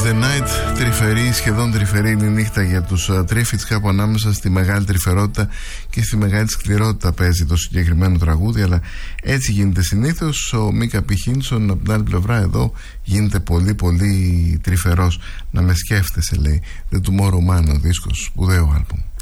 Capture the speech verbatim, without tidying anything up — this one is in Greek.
the Night, τρυφερή, σχεδόν τρυφερή είναι η νύχτα για τους uh, Triffids. Κάπου ανάμεσα στη μεγάλη τρυφερότητα και στη μεγάλη σκληρότητα παίζει το συγκεκριμένο τραγούδι, αλλά έτσι γίνεται συνήθως. Ο Μίκα Πι Χίνσον από την άλλη πλευρά εδώ γίνεται πολύ πολύ τρυφερός. Να με σκέφτεσαι, λέει. The Tomorrow Man, ο δίσκος, σπουδαίο άλμπουμ.